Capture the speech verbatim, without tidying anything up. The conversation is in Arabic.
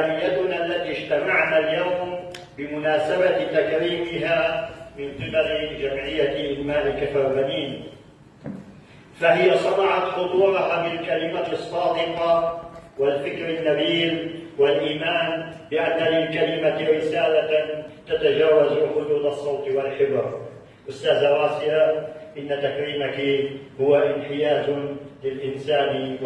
جمعيتنا التي اجتمعنا اليوم بمناسبة تكريمها من قبل جمعية المال كفربنين، فهي صنعت خطورها بالكلمة الصادقة والفكر النبيل والإيمان بأن للكلمة رسالة تتجاوز حدود الصوت والحبر. أستاذة راسية، إن تكريمك هو انحياز للإنسان